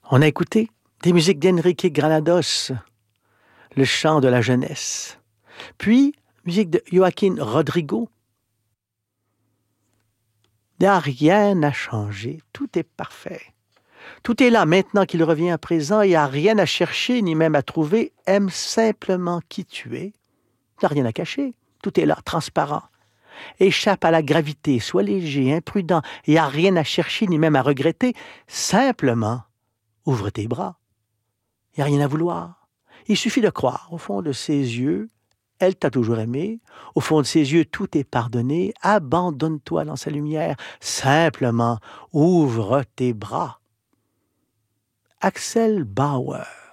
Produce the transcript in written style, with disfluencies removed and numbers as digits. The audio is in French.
On a écouté des musiques d'Enrique Granados, le chant de la jeunesse. Puis, musique de Joaquín Rodrigo. Il n'y a rien à changer, tout est parfait. Tout est là maintenant qu'il revient à présent, il n'y a rien à chercher ni même à trouver. Aime simplement qui tu es. Il n'y a rien à cacher, tout est là, transparent. Échappe à la gravité, sois léger, imprudent, il n'y a rien à chercher ni même à regretter. Simplement, ouvre tes bras. Il n'y a rien à vouloir. Il suffit de croire, au fond de ses yeux, elle t'a toujours aimé. Au fond de ses yeux, tout est pardonné. Abandonne-toi dans sa lumière. Simplement, ouvre tes bras. Axel Bauer